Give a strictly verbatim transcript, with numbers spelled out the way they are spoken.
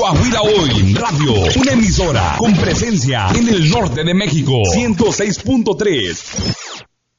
Coahuila Hoy Radio, una emisora con presencia en el norte de México. ciento seis punto tres.